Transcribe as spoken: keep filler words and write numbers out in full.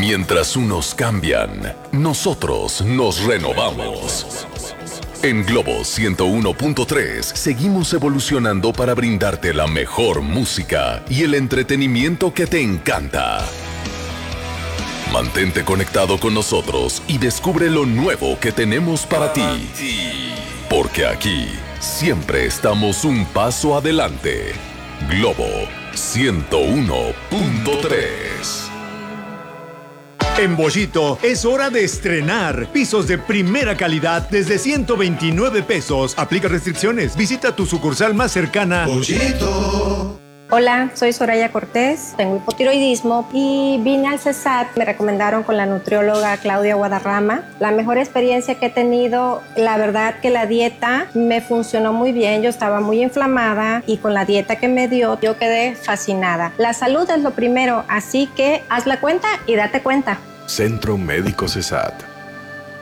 Mientras unos cambian, nosotros nos renovamos. En Globo ciento uno punto tres seguimos evolucionando para brindarte la mejor música y el entretenimiento que te encanta. Mantente conectado con nosotros y descubre lo nuevo que tenemos para ti. Porque aquí siempre estamos un paso adelante. Globo ciento uno punto tres. En Bollito es hora de estrenar pisos de primera calidad desde ciento veintinueve pesos. Aplica restricciones. Visita tu sucursal más cercana. Bollito. Hola, soy Soraya Cortés, tengo hipotiroidismo y vine al CESAT. Me recomendaron con la nutrióloga Claudia Guadarrama. La mejor experiencia que he tenido, la verdad que la dieta me funcionó muy bien. Yo estaba muy inflamada y con la dieta que me dio, yo quedé fascinada. La salud es lo primero, así que haz la cuenta y date cuenta. Centro Médico CESAT.